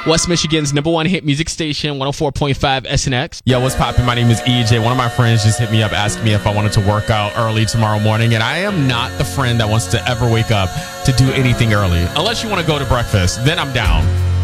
West Michigan's #1 hit music station, 104.5 SNX. Yo, what's poppin'? My name is EJ. One of my friends just hit me up asking me if I wanted to work out early tomorrow morning, and I am not the friend that wants to ever wake up to do anything early. Unless you want to go to breakfast, then I'm down.